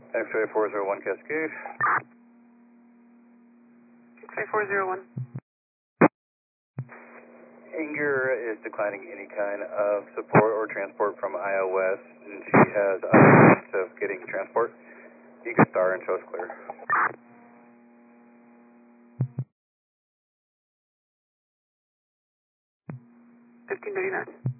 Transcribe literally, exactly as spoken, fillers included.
X-ray four zero one Cascade. X-ray four zero one. Inger is declining any kind of support or transport from I O S, and she has other means of getting transport. You can star and show us clear. fifteen ninety-nine.